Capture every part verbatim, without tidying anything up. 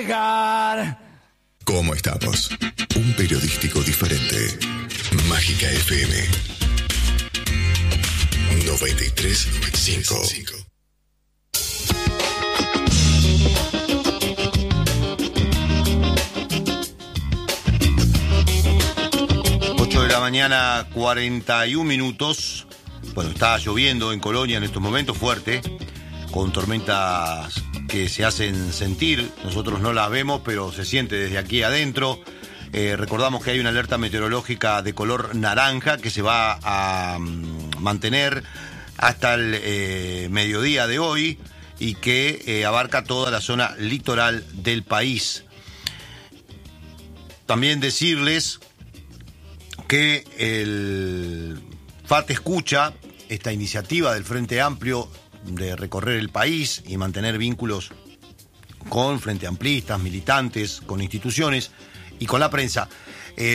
¿Cómo estamos? Un periodístico diferente. Mágica F M noventa y tres punto cinco. ocho de la mañana, cuarenta y un minutos. Bueno, está lloviendo en Colonia en estos momentos fuerte, con tormentas que se hacen sentir. Nosotros no las vemos, pero se siente desde aquí adentro. Eh, recordamos que hay una alerta meteorológica de color naranja que se va a um, mantener hasta el eh, mediodía de hoy y que eh, abarca toda la zona litoral del país. También decirles que el F A T escucha esta iniciativa del Frente Amplio de recorrer el país y mantener vínculos con Frente Amplistas, militantes, con instituciones y con la prensa. Eh,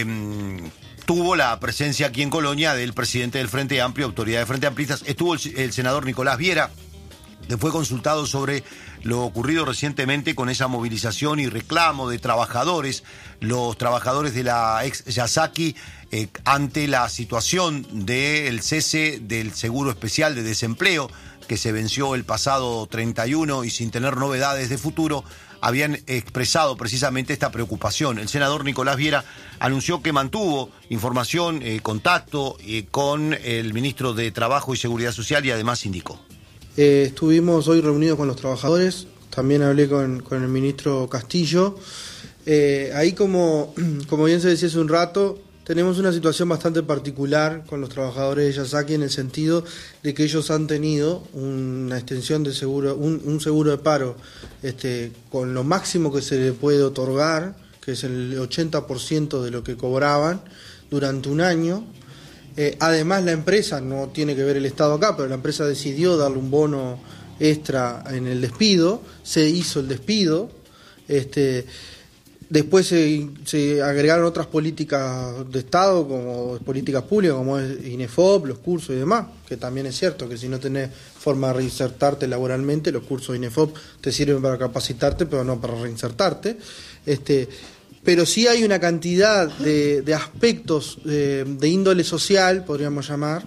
tuvo la presencia aquí en Colonia del presidente del Frente Amplio, autoridad de Frente Amplistas. Estuvo el, el senador Nicolás Viera, que fue consultado sobre lo ocurrido recientemente con esa movilización y reclamo de trabajadores, los trabajadores de la ex Yazaki, eh, ante la situación del cese del Seguro Especial de Desempleo, que se venció el pasado treinta y uno y sin tener novedades de futuro, habían expresado precisamente esta preocupación. El senador Nicolás Viera anunció que mantuvo información, eh, contacto eh, con el ministro de Trabajo y Seguridad Social y además indicó. Eh, estuvimos hoy reunidos con los trabajadores, también hablé con, con el ministro Castillo. Eh, ahí, como, como bien se decía hace un rato, tenemos una situación bastante particular con los trabajadores de Yazaki en el sentido de que ellos han tenido una extensión de seguro, un, un seguro de paro este, con lo máximo que se le puede otorgar, que es el ochenta por ciento de lo que cobraban durante un año. Eh, además, la empresa, no tiene que ver el Estado acá, pero la empresa decidió darle un bono extra en el despido, se hizo el despido. Este, después se, se agregaron otras políticas de Estado, como políticas públicas, como es INEFOP, los cursos y demás, que también es cierto que si no tenés forma de reinsertarte laboralmente, los cursos de INEFOP te sirven para capacitarte, pero no para reinsertarte. Este, pero sí hay una cantidad de, de aspectos eh, de índole social, podríamos llamar,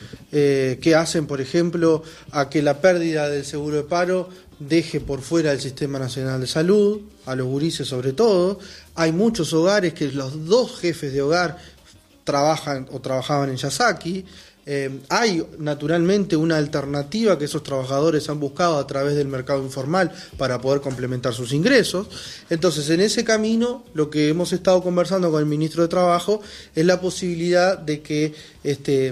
eh, que hacen, por ejemplo, a que la pérdida del seguro de paro deje por fuera el Sistema Nacional de Salud, a los gurises sobre todo. Hay muchos hogares que los dos jefes de hogar trabajan o trabajaban en Yazaki. Eh, hay naturalmente una alternativa que esos trabajadores han buscado a través del mercado informal para poder complementar sus ingresos. Entonces, en ese camino, lo que hemos estado conversando con el ministro de Trabajo es la posibilidad de que este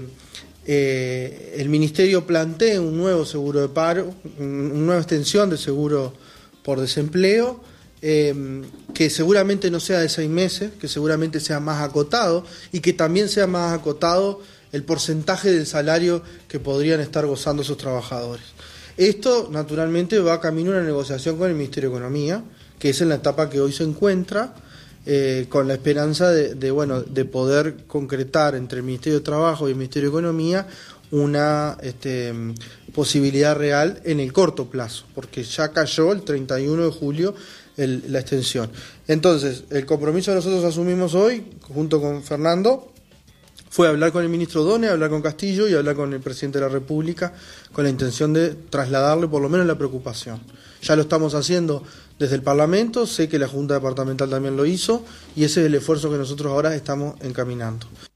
eh, el ministerio plantee un nuevo seguro de paro, una nueva extensión de seguro por desempleo, eh, que seguramente no sea de seis meses, que seguramente sea más acotado y que también sea más acotado el porcentaje del salario que podrían estar gozando esos trabajadores. Esto, naturalmente, va camino a una negociación con el Ministerio de Economía, que es en la etapa que hoy se encuentra, eh, con la esperanza de, de, bueno, de poder concretar entre el Ministerio de Trabajo y el Ministerio de Economía una este, posibilidad real en el corto plazo, porque ya cayó el treinta y uno de julio el, la extensión. Entonces, el compromiso que nosotros asumimos hoy, junto con Fernando, fue hablar con el ministro Done, hablar con Castillo y hablar con el presidente de la República con la intención de trasladarle por lo menos la preocupación. Ya lo estamos haciendo desde el Parlamento, sé que la Junta Departamental también lo hizo y ese es el esfuerzo que nosotros ahora estamos encaminando.